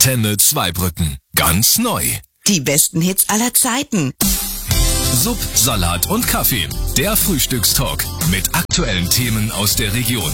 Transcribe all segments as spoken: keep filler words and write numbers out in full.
Antenne Zweibrücken. Ganz neu. Die besten Hits aller Zeiten. Sub, Salat und Kaffee. Der Frühstückstalk mit aktuellen Themen aus der Region.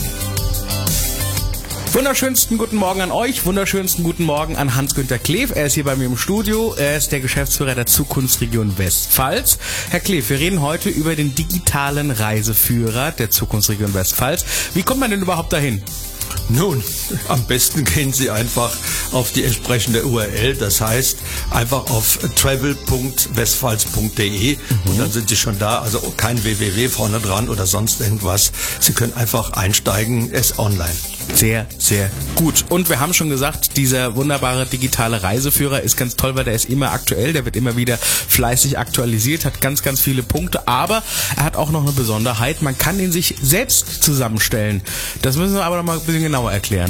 Wunderschönsten guten Morgen an euch, wunderschönsten guten Morgen an Hans-Günter Kleef. Er ist hier bei mir im Studio, er ist der Geschäftsführer der Zukunftsregion Westpfalz. Herr Kleef, wir reden heute über den digitalen Reiseführer der Zukunftsregion Westpfalz. Wie kommt man denn überhaupt dahin? Nun, am besten gehen Sie einfach auf die entsprechende U R L, das heißt einfach auf travel punkt westpfalz punkt de mhm. und dann sind Sie schon da, also kein w w w vorne dran oder sonst irgendwas. Sie können einfach einsteigen, es ist online. Sehr, sehr gut. Und wir haben schon gesagt, dieser wunderbare digitale Reiseführer ist ganz toll, weil der ist immer aktuell, der wird immer wieder fleißig aktualisiert, hat ganz, ganz viele Punkte, aber er hat auch noch eine Besonderheit, man kann ihn sich selbst zusammenstellen. Das müssen wir aber noch mal ein bisschen genauer erklären.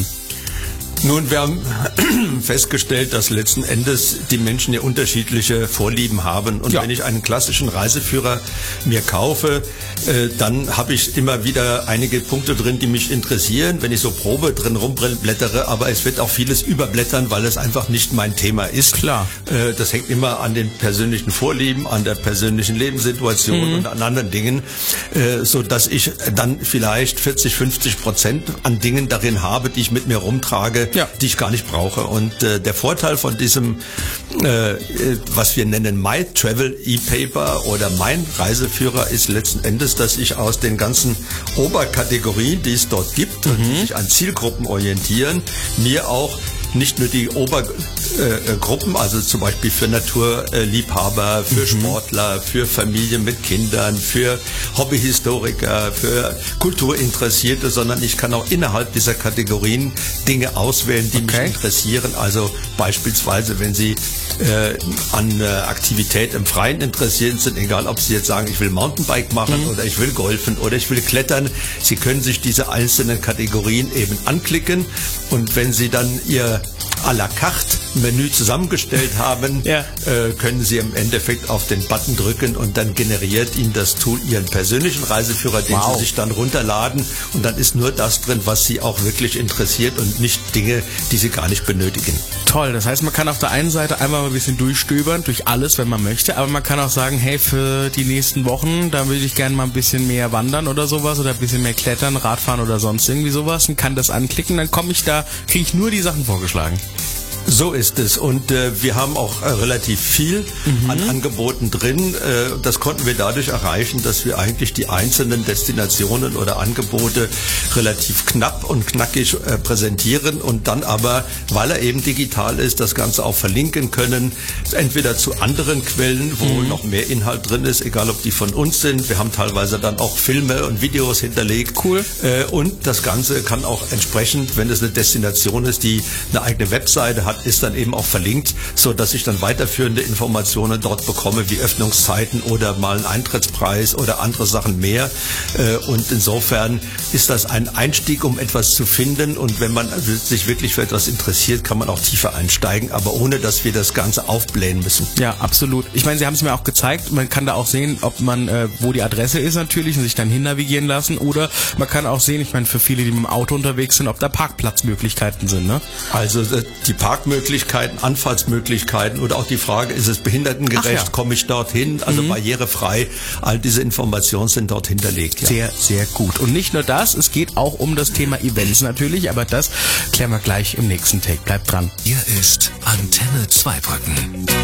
Nun, wir haben festgestellt, dass letzten Endes die Menschen ja unterschiedliche Vorlieben haben. Und ja. wenn ich einen klassischen Reiseführer mir kaufe, äh, dann habe ich immer wieder einige Punkte drin, die mich interessieren, wenn ich so Probe drin rumblättere. Aber es wird auch vieles überblättern, weil es einfach nicht mein Thema ist. Klar. Äh, das hängt immer an den persönlichen Vorlieben, an der persönlichen Lebenssituation mhm. und an anderen Dingen, äh, so dass ich dann vielleicht vierzig, fünfzig Prozent an Dingen darin habe, die ich mit mir rumtrage, ja. die ich gar nicht brauche. Und äh, der Vorteil von diesem, äh, was wir nennen My Travel E-Paper oder mein Reiseführer, ist letzten Endes, dass ich aus den ganzen Oberkategorien, die es dort gibt mhm. und die sich an Zielgruppen orientieren, mir auch nicht nur die Obergruppen, äh, also zum Beispiel für Naturliebhaber, für mhm. Sportler, für Familien mit Kindern, für Hobbyhistoriker, für Kulturinteressierte, sondern ich kann auch innerhalb dieser Kategorien Dinge auswählen, die okay. mich interessieren. Also beispielsweise, wenn Sie äh, an äh, Aktivität im Freien interessiert sind, egal ob Sie jetzt sagen, ich will Mountainbike machen mhm. oder ich will golfen oder ich will klettern, Sie können sich diese einzelnen Kategorien eben anklicken und wenn Sie dann Ihr à la carte Menü zusammengestellt haben, ja. äh, können Sie im Endeffekt auf den Button drücken und dann generiert Ihnen das Tool Ihren persönlichen Reiseführer, den wow. Sie sich dann runterladen und dann ist nur das drin, was Sie auch wirklich interessiert und nicht Dinge, die Sie gar nicht benötigen. Toll, das heißt, man kann auf der einen Seite einmal mal ein bisschen durchstöbern, durch alles, wenn man möchte, aber man kann auch sagen, hey, für die nächsten Wochen, da würde ich gerne mal ein bisschen mehr wandern oder sowas oder ein bisschen mehr klettern, Radfahren oder sonst irgendwie sowas und kann das anklicken, dann komme ich da, kriege ich nur die Sachen vorgeschlagen. So ist es und äh, wir haben auch äh, relativ viel mhm. an Angeboten drin. Äh, das konnten wir dadurch erreichen, dass wir eigentlich die einzelnen Destinationen oder Angebote relativ knapp und knackig äh, präsentieren und dann aber, weil er eben digital ist, das Ganze auch verlinken können, entweder zu anderen Quellen, wo mhm. noch mehr Inhalt drin ist, egal ob die von uns sind. Wir haben teilweise dann auch Filme und Videos hinterlegt. Cool. Äh, und das Ganze kann auch entsprechend, wenn es eine Destination ist, die eine eigene Webseite hat, ist dann eben auch verlinkt, so dass ich dann weiterführende Informationen dort bekomme, wie Öffnungszeiten oder mal einen Eintrittspreis oder andere Sachen mehr. Und insofern ist das ein Einstieg, um etwas zu finden. Und wenn man sich wirklich für etwas interessiert, kann man auch tiefer einsteigen, aber ohne, dass wir das Ganze aufblähen müssen. Ja, absolut. Ich meine, Sie haben es mir auch gezeigt. Man kann da auch sehen, ob man, äh, wo die Adresse ist natürlich und sich dann hin navigieren lassen. Oder man kann auch sehen, ich meine, für viele, die mit dem Auto unterwegs sind, ob da Parkplatzmöglichkeiten sind, ne? Also die Parkmöglichkeiten Möglichkeiten, Anfahrtsmöglichkeiten oder auch die Frage, ist es behindertengerecht, ja. komme ich dorthin, also mhm. barrierefrei, all diese Informationen sind dort hinterlegt. Ja. Sehr, sehr gut. Und nicht nur das, es geht auch um das Thema Events natürlich, aber das klären wir gleich im nächsten Take. Bleibt dran. Hier ist Antenne Zweibrücken.